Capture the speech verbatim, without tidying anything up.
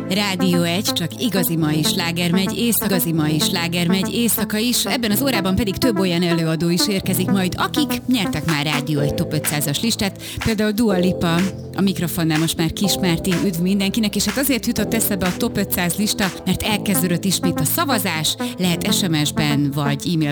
Rádió egy, csak igazi mai sláger megy, éjszaka igazi mai sláger megy, éjszaka is. Ebben az órában pedig több olyan előadó is érkezik majd, akik nyertek már Rádió egy Top ötszázas listát. Például Dua Lipa, a mikrofonnál most már Kis Márti, üdv mindenkinek, és hát azért jutott eszebe a Top ötszáz lista, mert elkezdődött ismét a szavazás, lehet es em es-ben vagy e-mailben